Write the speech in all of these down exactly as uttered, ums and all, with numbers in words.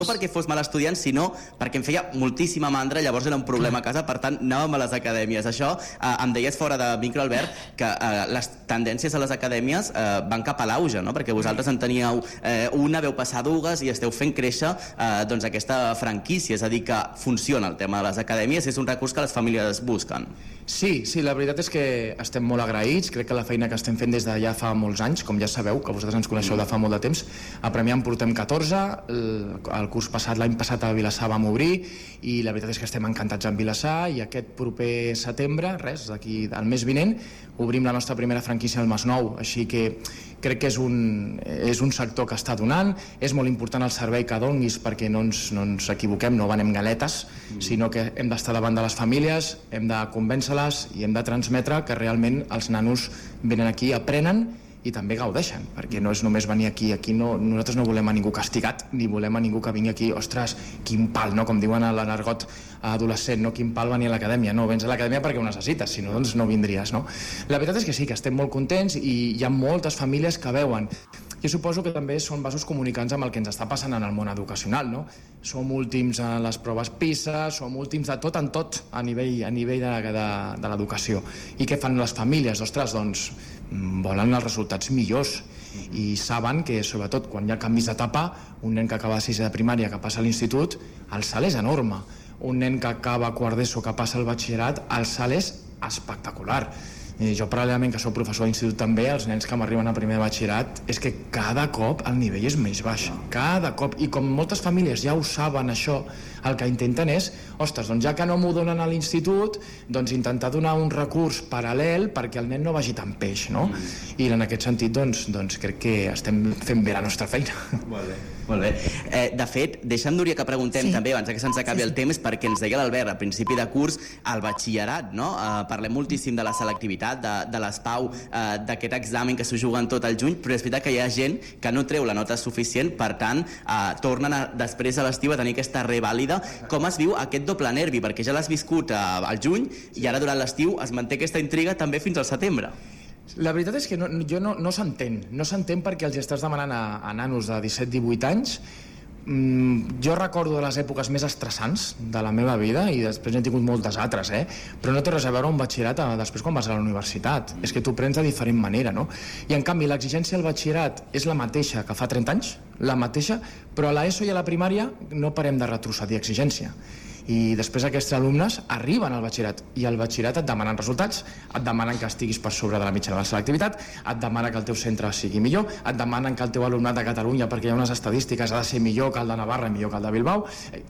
perquè fos mal estudiant, sinó perquè em feia moltíssima mandra, llavors era un problema a casa, per tant anàvem a les acadèmies. Això eh, em deies fora de micro, Albert, que eh, les tendències a les acadèmies eh, van cap a l'auge, no? Perquè vosaltres en teníeu eh, una, veu passar dues i esteu fent créixer eh, doncs aquesta franquícia, és a dir, que funciona el tema de les acadèmies, és un recurs que les famílies busquen. Sí, sí, la veritat és que estem molt agraïts, crec que la feina que estem fent des de ja fa molts anys, com ja sabeu, que vosaltres ens coneixeu de fa molt de temps, a Premià en portem catorze, el, el curs passat, l'any passat a Vilassar vam obrir, i la veritat és que estem encantats en Vilassar, i aquest proper setembre, res, d'aquí al mes vinent, obrim la nostra primera franquícia al Masnou, així que crec que és un, és un sector que està donant, és molt important el servei que donis perquè no ens, no ens equivoquem, no venem galetes, mm. sinó que hem d'estar davant de les famílies, hem de convèncer-les i hem de transmetre que realment els nanos venen aquí, aprenen i també gaudeixen, perquè no és només venir aquí, aquí no, nosaltres no volem a ningú castigat, ni volem a ningú que vingui aquí, ostres, quin pal, no? Com diuen a l'argot adolescent, no? Quin pal venir a l'acadèmia, no, vens a l'acadèmia perquè ho necessites, si no, doncs no vindries, no? La veritat és que sí, que estem molt contents i hi ha moltes famílies que veuen. Jo suposo que també són vasos comunicants amb el que ens està passant en el món educacional, no? Som últims a les proves PISA, som últims de tot en tot a nivell, a nivell de, de, de l'educació. I què fan les famílies? Ostres, doncs volen els resultats millors i saben que, sobretot, quan hi ha canvis d'etapa, un nen que acaba a sisè de primària que passa a l'institut, el salt és enorme. Un nen que acaba a quart d'ESO que passa al batxillerat, el salt és espectacular. I jo, paral·lelament, que soc professor d'institut també, els nens que m'arriben a primer de batxillerat, és que cada cop el nivell és més baix, cada cop, i com moltes famílies ja ho saben això, el que intenten és, ostres, doncs ja que no m'ho donen a l'institut, doncs intentar donar un recurs paral·lel perquè el nen no vagi tan peix, no? I en aquest sentit, doncs, doncs crec que estem fent bé la nostra feina. Molt bé. Molt bé. Eh, de fet, deixa'm, Núria, que preguntem sí. també, abans que se'ns acabi sí, sí. el temps, perquè ens deia l'Albert, a principi de curs, el batxillerat, no? Eh, parlem moltíssim de la selectivitat, de, de les P A U, eh, d'aquest examen que s'ho juguen tot el juny, però és veritat que hi ha gent que no treu la nota suficient, per tant, eh, tornen a, després a l'estiu a tenir aquesta revàlida. Com es viu aquest doble nervi? Perquè ja l'has viscut eh, al juny i ara durant l'estiu es manté aquesta intriga també fins al setembre. La veritat és que no, jo no, no s'entén, no s'entén perquè els estàs demanant a, a nanos de disset divuit anys. Mm, jo recordo de les èpoques més estressants de la meva vida i després n'he tingut moltes altres, eh? Però no té res a veure un batxillerat a, després quan vas a la universitat, és que tu prens de diferent manera, no? I en canvi l'exigència al batxillerat és la mateixa que fa trenta anys, la mateixa, però a l'ESO i a la primària no parem de retrocedir exigència. I després aquests alumnes arriben al batxillerat i al batxillerat et demanen resultats, et demanen que estiguis per sobre de la mitjana de la selectivitat, et demanen que el teu centre sigui millor, et demanen que el teu alumnat de Catalunya, perquè hi ha unes estadístiques, ha de ser millor que el de Navarra i millor que el de Bilbao.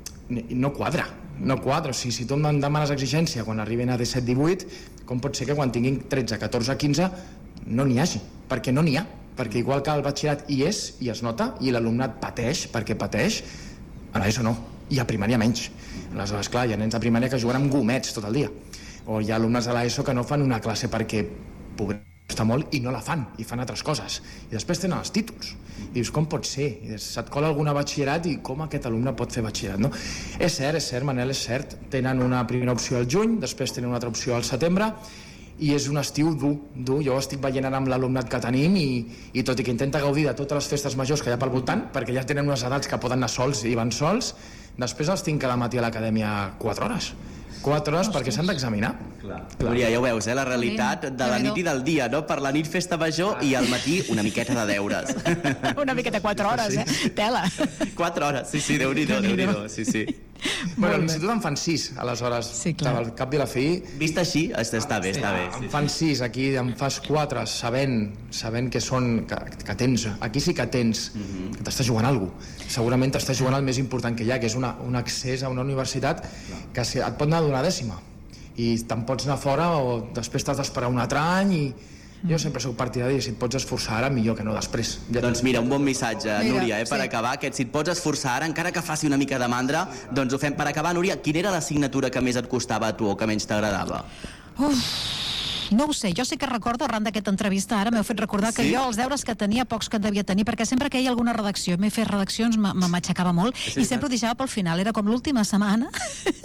No quadra, no quadra. O sigui, si tu em demanes exigència quan arriben a disset divuit, com pot ser que quan tinguin tretze, catorze, quinze no n'hi hagi? Perquè no n'hi ha. Perquè igual que el batxillerat hi és i es nota i l'alumnat pateix perquè pateix, a l'ESO no, i a primària menys. Aleshores, clar, hi ha nens de primària que juguen amb gomets tot el dia, o hi ha alumnes de l'ESO que no fan una classe perquè costa molt i no la fan, i fan altres coses, i després tenen els títols. I dius, com pot ser? I se't cola algun batxillerat i com aquest alumne pot fer batxillerat, no? És cert, és cert, Manel, és cert, tenen una primera opció al juny, després tenen una altra opció al setembre, i és un estiu dur, dur. Jo estic veient ara amb l'alumnat que tenim i, i tot i que intenta gaudir de totes les festes majors que hi ha pel voltant, perquè ja tenen unes edats que poden anar sols i van sols, després els tinc cada matí a l'acadèmia quatre hores. quatre hores perquè s'han d'examinar. Clar. Núria, ja ho veus, eh? La realitat de la nit i del dia, no? Per la nit festa major i al matí una miqueta de deures. Una miqueta quatre hores, eh? Tela. quatre hores, sí, sí, Déu-n'hi-do, Déu-n'hi-do, sí, sí. Bueno, a l'institut en fan sis, aleshores, sí, al cap i a la fi... Vist així, està bé, està bé. Sí, em fan sis, aquí em fas quatre, sabent, sabent que són, que, que tens, aquí sí que tens, mm-hmm. que t'estàs jugant alguna cosa. Segurament t'estàs jugant el més important que hi ha, que és una, un accés a una universitat que et pot anar d'una dècima, i te'n pots anar fora o després t'has d'esperar un altre any i... Jo sempre soc partidari i si et pots esforçar ara millor que no després. Ja doncs mira, un bon missatge, mira, Núria, eh, per sí. acabar, aquest si et pots esforçar ara, encara que faci una mica de mandra, doncs ho fem per acabar. Núria, quina era l'assignatura que més et costava a tu o que menys t'agradava? Uf, no ho sé, jo sí que recordo arran d'aquesta entrevista, ara m'heu fet recordar que sí? jo els deures que tenia, pocs que en devia tenir, perquè sempre que hi ha alguna redacció, m'he fet redaccions, m'aixecava molt, sí, i sempre ho deixava pel final, era com l'última setmana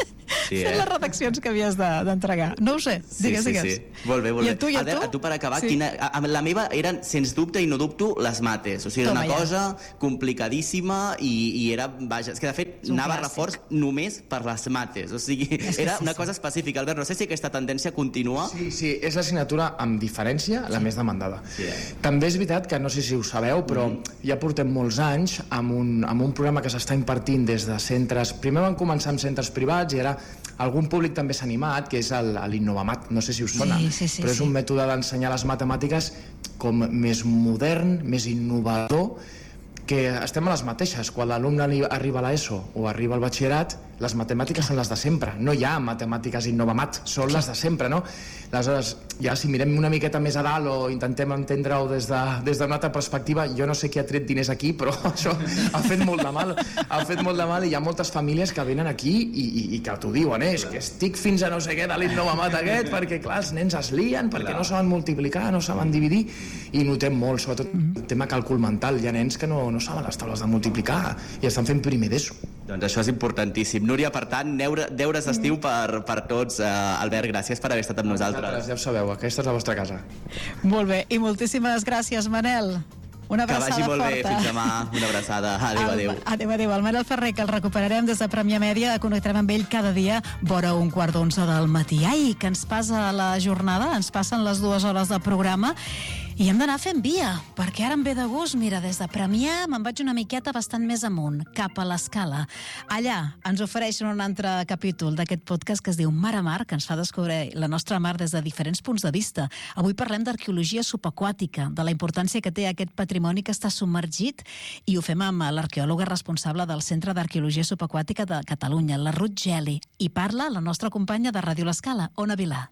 Sí, fent eh? les redaccions que havies de- d'entregar. No ho sé, Sí, digues, sí, digues. sí. Molt bé, molt I bé. a tu, i a Albert, tu? a tu per acabar, Sí. quina... a, a, la meva eren, sens dubte i no dubto, les mates. O sigui, era Toma una ja. cosa complicadíssima i, i era, vaja, és que de fet És un anava a clàssic. reforç només per les mates. O sigui, És que era sí, una sí. cosa específica. Albert, no sé si aquesta tendència continua. Sí, sí, és l'assignatura amb diferència la més demandada. Sí, eh? També és veritat que no sé si ho sabeu, però ja portem molts anys amb un, amb un programa que s'està impartint des de centres... Primer van començar amb centres privats i ara algun públic també s'ha animat, que és el- l'Innovamat, no sé si us sona, Sí, sí, sí, però és sí. un mètode d'ensenyar les matemàtiques com més modern, més innovador, que estem a les mateixes. Quan l'alumne li arriba a l'ESO o arriba al batxillerat, les matemàtiques són les de sempre. No hi ha matemàtiques Innovamat, són les de sempre, no? Aleshores, ja si mirem una miqueta més a dalt o intentem entendre-ho des de, des d'una altra perspectiva, jo no sé qui ha tret diners aquí, però això ha fet molt de mal. Ha fet molt de mal i hi ha moltes famílies que venen aquí i, i, i que t'ho diuen, eh? És que estic fins a no sé què de l'Innovamat aquest, perquè clar, els nens es lien, perquè no saben multiplicar, no saben dividir, i notem molt, sobretot el tema càlcul mental. Hi ha nens que no, no saben les taules de multiplicar i estan fent primer d'ESO. Doncs això és importantíssim. Núria, per tant, deure, deures d'estiu per, per tots. Uh, Albert, gràcies per haver estat amb nosaltres. Vosaltres ja ho sabeu, aquesta és la vostra casa. Molt bé, i moltíssimes gràcies, Manel. Una Que abraçada vagi molt forta. bé. Fins demà. Una abraçada. Adéu, El- adéu. Adéu, adéu. El Manel Ferrer, que el recuperarem des de Premià Mèdia, connectarem amb ell cada dia vora un quart d'onze del matí. Ai, que ens passa la jornada, ens passen les dues hores de programa i hem d'anar fent via, perquè ara em ve de gust, mira, des de Premià me'n vaig una miqueta bastant més amunt, cap a l'Escala. Allà ens ofereixen un altre capítol d'aquest podcast que es diu Mar a Mar, que ens fa descobrir la nostra mar des de diferents punts de vista. Avui parlem d'arqueologia subaquàtica, de la importància que té aquest patrimoni que està submergit, i ho fem amb l'arqueòloga responsable del Centre d'Arqueologia Subaquàtica de Catalunya, la Ruth Geli, i parla la nostra companya de Ràdio L'Escala, Ona Vilà.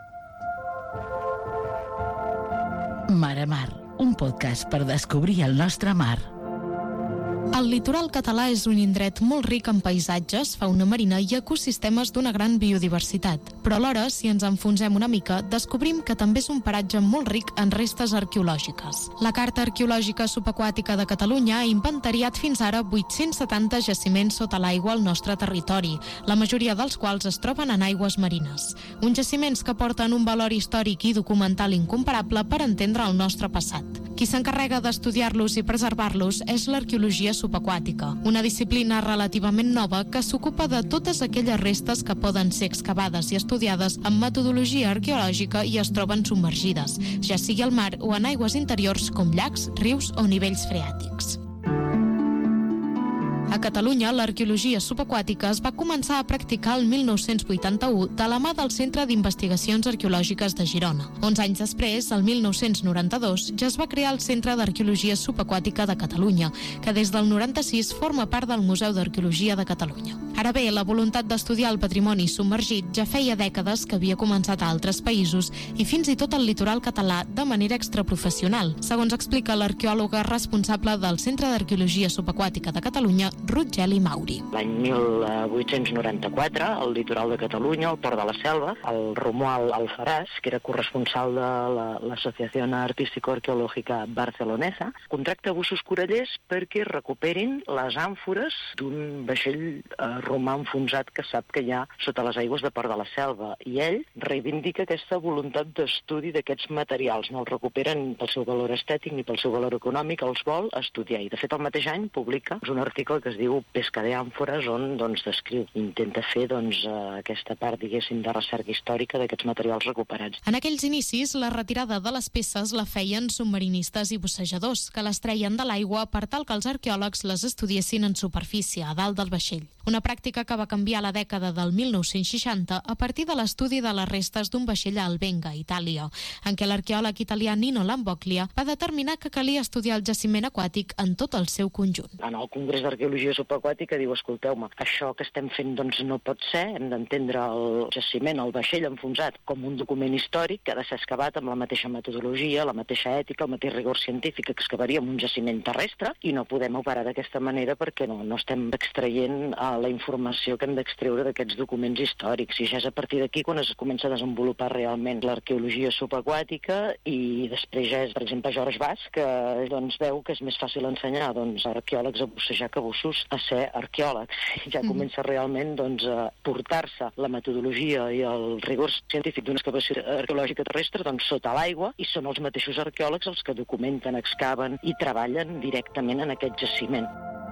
Mar a Mar, un podcast per descobrir el nostre mar. El litoral català és un indret molt ric en paisatges, fauna marina i ecosistemes d'una gran biodiversitat. Però alhora, si ens enfonsem una mica, descobrim que també és un paratge molt ric en restes arqueològiques. La Carta Arqueològica Subaquàtica de Catalunya ha inventariat fins ara vuit-cents setanta jaciments sota l'aigua al nostre territori, la majoria dels quals es troben en aigües marines. Uns jaciments que porten un valor històric i documental incomparable per entendre el nostre passat. Qui s'encarrega d'estudiar-los i preservar-los és l'arqueologia subaquàtica, una disciplina relativament nova que s'ocupa de totes aquelles restes que poden ser excavades i estudiades amb metodologia arqueològica i es troben submergides, ja sigui al mar o en aigües interiors com llacs, rius o nivells freàtics. A Catalunya, l'arqueologia subaquàtica es va començar a practicar el mil nou-cents vuitanta-u de la mà del Centre d'Investigacions Arqueològiques de Girona. Uns anys després, el mil nou-cents noranta-dos, ja es va crear el Centre d'Arqueologia Subaquàtica de Catalunya, que des del noranta-sis forma part del Museu d'Arqueologia de Catalunya. Ara bé, la voluntat d'estudiar el patrimoni submergit ja feia dècades que havia començat a altres països i fins i tot al litoral català de manera extraprofessional, segons explica l'arqueòloga responsable del Centre d'Arqueologia Subaquàtica de Catalunya, Ruth Geli Mauri. L'any mil vuit-cents noranta-quatre, al litoral de Catalunya, al Port de la Selva, el Romuald Alfaràs, que era corresponsal de l'Associació Artístico-Arqueològica Barcelonesa, contracta bussos corallers perquè recuperin les àmfores d'un vaixell eh, romà enfonsat que sap que hi ha sota les aigües de Port de la Selva. I ell reivindica aquesta voluntat d'estudi d'aquests materials. No els recuperen pel seu valor estètic ni pel seu valor econòmic, els vol estudiar. I, de fet, el mateix any publica un article que es diu Pesca de àmfores, on doncs, descriu, intenta fer doncs, aquesta part, diguéssim, de recerca històrica d'aquests materials recuperats. En aquells inicis, la retirada de les peces la feien submarinistes i bussejadors, que les treien de l'aigua per tal que els arqueòlegs les estudiessin en superfície, a dalt del vaixell. Una pràctica que va canviar a la dècada del mil nou-cents seixanta a partir de l'estudi de les restes d'un vaixell a Albenga, Itàlia, en què l'arqueòleg italià Nino Lamboclia va determinar que calia estudiar el jaciment aquàtic en tot el seu conjunt. En el Congrés d'Arqueologia Subaquàtica diu, escolteu-me, això que estem fent doncs, no pot ser, hem d'entendre el jaciment, el vaixell enfonsat, com un document històric que ha de ser excavat amb la mateixa metodologia, la mateixa ètica, el mateix rigor científic que excavaríem un jaciment terrestre, i no podem operar d'aquesta manera perquè no, no estem extraient el la informació que hem d'extreure d'aquests documents històrics. I ja és a partir d'aquí quan es comença a desenvolupar realment l'arqueologia subaquàtica, i després ja és, per exemple, George Bass, que doncs, veu que és més fàcil ensenyar doncs, arqueòlegs a bussejar que bussos a ser arqueòlegs. I ja comença realment doncs, a portar-se la metodologia i el rigor científic d'una excavació arqueològica terrestre doncs, sota l'aigua, i són els mateixos arqueòlegs els que documenten, excaven i treballen directament en aquest jaciment.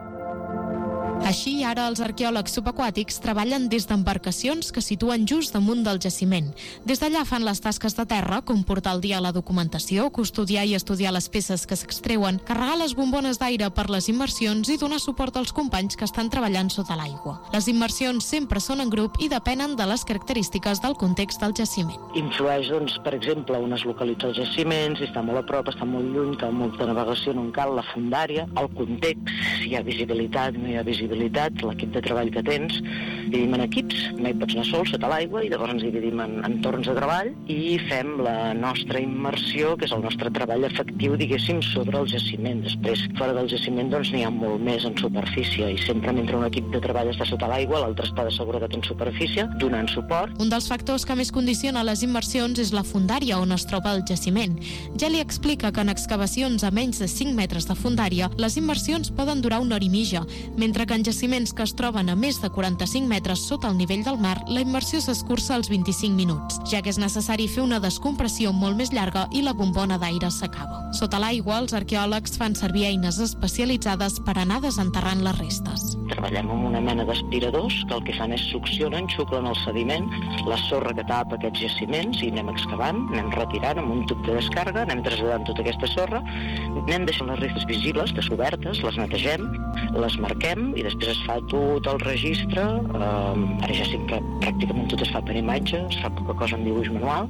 Així, ara els arqueòlegs subaquàtics treballen des d'embarcacions que situen just damunt del jaciment. Des d'allà fan les tasques de terra, com portar al dia la documentació, custodiar i estudiar les peces que s'extreuen, carregar les bombones d'aire per les immersions i donar suport als companys que estan treballant sota l'aigua. Les immersions sempre són en grup i depenen de les característiques del context del jaciment. Influeix, doncs, per exemple, on es localitza el jaciment, si està molt a prop, està molt lluny, cal molta navegació, no en cal, la fundària, el context, si hi ha visibilitat, no hi ha visibilitat, l'equip de treball que tens. Dividim en equips, no hi pots anar sol sota l'aigua, i llavors ens dividim en entorns de treball i fem la nostra immersió, que és el nostre treball efectiu, diguéssim, sobre el jaciment. Després, fora del jaciment, doncs n'hi ha molt més en superfície, i sempre mentre un equip de treball està sota l'aigua, l'altre està de seguretat en superfície, donant suport. Un dels factors que més condiciona les immersions és la fundària on es troba el jaciment. Ja li explica que en excavacions a menys de cinc metres de fundària, les immersions poden durar una hora i mitja, mentre que en jaciments que es troben a més de quaranta-cinc metres sota el nivell del mar, la immersió s'escurça als vint-i-cinc minuts, ja que és necessari fer una descompressió molt més llarga i la bombona d'aire s'acaba. Sota l'aigua, els arqueòlegs fan servir eines especialitzades per anar desenterrant les restes. Treballem amb una mena d'aspiradors que el que fan és succionen, xuclen el sediment, la sorra que tapa aquests jaciments, i anem excavant, anem retirant amb un tub de descàrrega, anem traslladant tota aquesta sorra, anem deixant les restes visibles, descobertes, les netegem, les marquem, i després es fa tot el registre. Eh, ara ja sé que pràcticament tot es fa per imatge, es fa poca cosa en dibuix manual.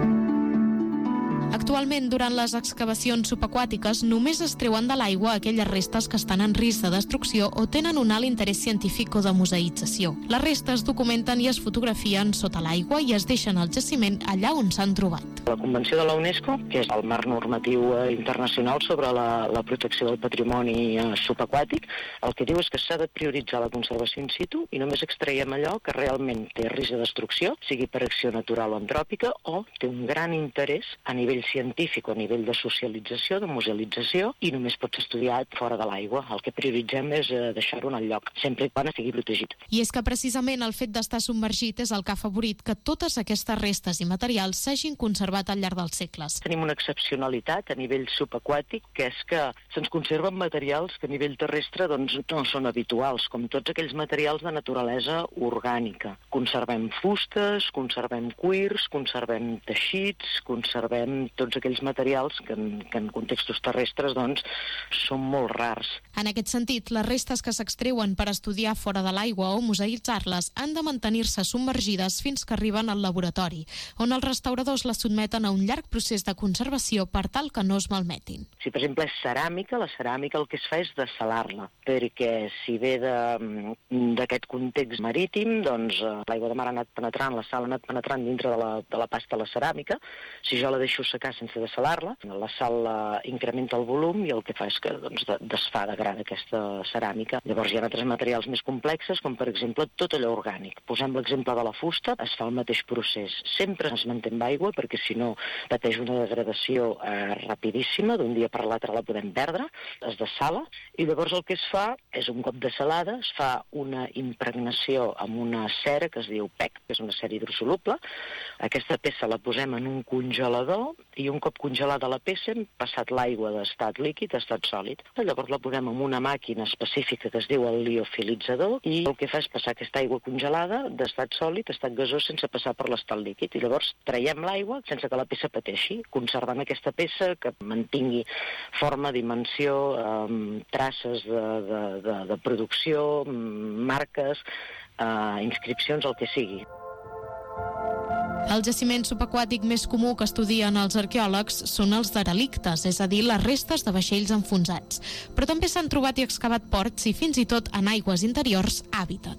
Actualment, durant les excavacions subaquàtiques, només es treuen de l'aigua aquelles restes que estan en risc de destrucció o tenen un alt interès científic o de museïtzació. Les restes documenten i es fotografien sota l'aigua i es deixen al jaciment allà on s'han trobat. La Convenció de la UNESCO, que és el marc normatiu internacional sobre la, la protecció del patrimoni subaquàtic, el que diu és que s'ha de prioritzar la conservació in situ i només extraiem allò que realment té risc de destrucció, sigui per acció natural o antròpica, o té un gran interès a nivell científic o a nivell de socialització, de musealització, i només pot ser estudiat fora de l'aigua. El que prioritzem és deixar-ho en el lloc, sempre i quan estigui protegit. I és que precisament el fet d'estar submergit és el que ha afavorit que totes aquestes restes i materials s'hagin conservat al llarg dels segles. Tenim una excepcionalitat a nivell subaquàtic, que és que se'ns conserven materials que a nivell terrestre doncs, no són habituals, com tots aquells materials de naturalesa orgànica. Conservem fustes, conservem cuirs, conservem teixits, conservem tots aquells materials que en, que en contextos terrestres doncs, són molt rars. En aquest sentit, les restes que s'extreuen per estudiar fora de l'aigua o museïtzar-les han de mantenir-se submergides fins que arriben al laboratori, on els restauradors les sotmeten a un llarg procés de conservació per tal que no es malmetin. Si, per exemple, és ceràmica, la ceràmica el que es fa és dessalar-la, perquè si ve d'aquest context marítim, doncs l'aigua de mar ha anat penetrant, la sal ha anat penetrant dintre de la, de la pasta de la ceràmica. Si jo la deixo secar sense dessalar-la, la sal incrementa el volum i el que fa és que doncs, desfà, degrada aquesta ceràmica. Llavors hi ha altres materials més complexes, com per exemple tot allò orgànic. Posem l'exemple de la fusta, es fa el mateix procés. Sempre es manté amb aigua perquè si no pateix una degradació eh, rapidíssima, d'un dia per l'altre la podem perdre, es dessala, i llavors el que es fa és un cop dessalada, es fa una impregnació amb una cera que es diu P E C, que és una cera hidrosoluble. Aquesta peça la posem en un congelador i un cop congelada la peça hem passat l'aigua d'estat líquid a estat sòlid. Llavors la posem en una màquina específica que es diu el liofilitzador i el que fa és passar aquesta aigua congelada d'estat sòlid a estat gasós sense passar per l'estat líquid. I llavors traiem l'aigua sense que la peça pateixi, conservant aquesta peça que mantingui forma, dimensió, eh, traces de, de, de, de producció, marques, eh, inscripcions, el que sigui. El jaciment subaquàtic més comú que estudien els arqueòlegs són els derelictes, és a dir, les restes de vaixells enfonsats. Però també s'han trobat i excavat ports i fins i tot en aigües interiors hàbitats.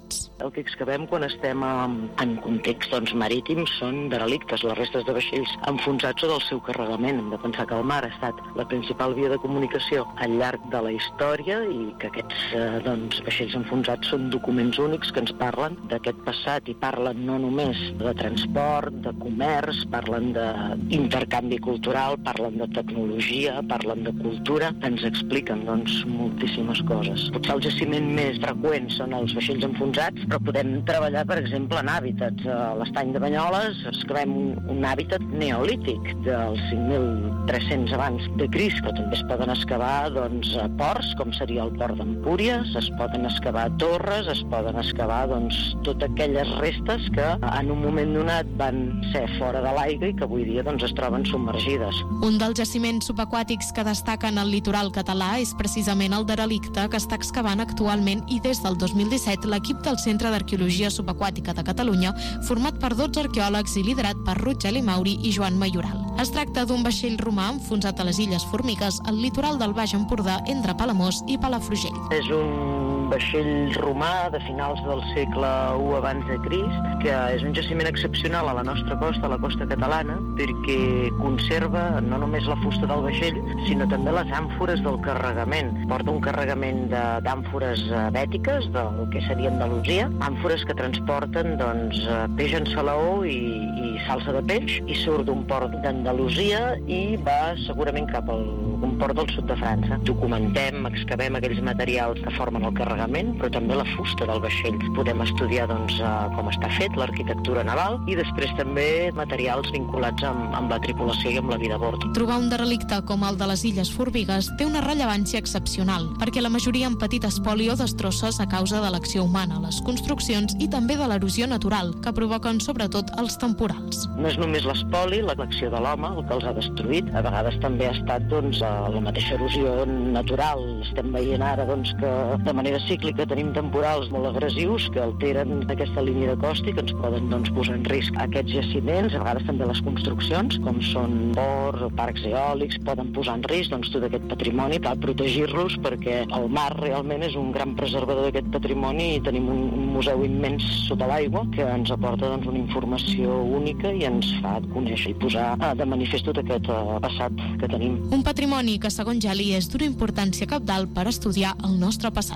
El que excavem quan estem en context doncs, marítim són derelictes, les restes de vaixells enfonsats o del seu carregament. Hem de pensar que el mar ha estat la principal via de comunicació al llarg de la història i que aquests eh, doncs, vaixells enfonsats són documents únics que ens parlen d'aquest passat i parlen no només de transport, de comerç, parlen d'intercanvi cultural, parlen de tecnologia, parlen de cultura, ens expliquen doncs, moltíssimes coses. Potser el jaciment més freqüent són els vaixells enfonsats, però podem treballar, per exemple, en hàbitats. A l'estany de Banyoles excavem un, un hàbitat neolític dels cinc mil tres-cents abans de Crist, però també es poden excavar doncs, ports, com seria el port d'Empúries, es poden excavar torres, es poden excavar doncs, totes aquelles restes que en un moment donat van ser fora de l'aigua i que avui dia doncs, es troben submergides. Un dels jaciments subaquàtics que destaquen al litoral català és precisament el derelicte que està excavant actualment i des del dos mil disset l'equip del Centre d'Arqueologia Subaquàtica de Catalunya, format per dotze arqueòlegs i liderat per Rutgeli Mauri i Joan Mayoral. Es tracta d'un vaixell romà enfonsat a les Illes Formigues, al litoral del Baix Empordà, entre Palamós i Palafrugell. És un vaixell romà de finals del segle u abans de Crist, que és un jaciment excepcional a la nostra costa, a la costa catalana, perquè conserva no només la fusta del vaixell, sinó també les àmfores del carregament. Porta un carregament d'àmfores bètiques, del que seria Andalusia, àmfores que transporten doncs, peix en salaó i, i salsa de peix, i surt d'un port d'Andalusia i va segurament cap a un port del sud de França. Documentem, excavem aquells materials que formen el carregament, però també la fusta del vaixell. Podem estudiar doncs, com està fet, l'arquitectura naval, i després també materials vinculats amb, amb la tripulació i amb la vida a bord. Trobar un derelicte com el de les Illes Formigues té una rellevància excepcional, perquè la majoria han patit espoli o destrosses a causa de l'acció humana, les construccions i també de l'erosió natural, que provoquen sobretot els temporals. No és només l'espoli, l'acció de l'home, el que els ha destruït. A vegades també ha estat doncs, la mateixa erosió natural. Estem veient ara doncs, que de manera cíclica tenim temporals molt agressius que alteren aquesta línia de costa i que ens poden doncs, posar en risc aquests jaciments. A vegades també les construccions, com són ports o parcs eòlics, poden posar en risc doncs, tot aquest patrimoni. Cal protegir-los perquè el mar realment és un gran preservador d'aquest patrimoni i tenim un, un museu immens sota l'aigua que ens aporta doncs, una informació única i ens fa conèixer i posar de manifest tot aquest uh, passat que tenim. Un patrimoni que, segons Geli, és d'una importància cabdal per estudiar el nostre passat.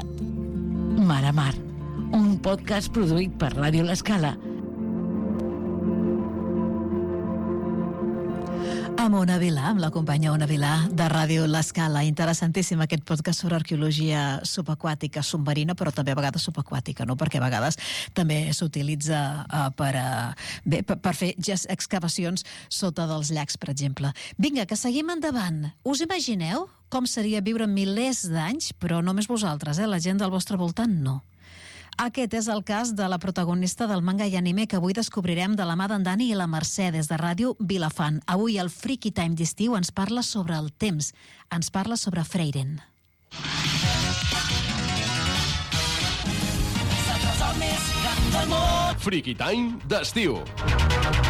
Mar a Mar, un podcast produït per Ràdio L'Escala. Amb Ona Vilà, amb la companya Ona Vilà de Ràdio L'Escala. Interessantíssim aquest podcast sobre arqueologia subaquàtica, submarina, però també a vegades subaquàtica, no? Perquè a vegades també s'utilitza uh, per, uh, bé, per, per fer excavacions sota dels llacs, per exemple. Vinga, que seguim endavant. Us imagineu com seria viure milers d'anys, però només vosaltres, eh? La gent del vostre voltant, no. Aquest és el cas de la protagonista del manga i anime que avui descobrirem de la mà d'en Dani i la Mercè des de Ràdio Vilafant. Avui el Freaky Time d'estiu ens parla sobre el temps, ens parla sobre Freyren. Freaky Time d'estiu.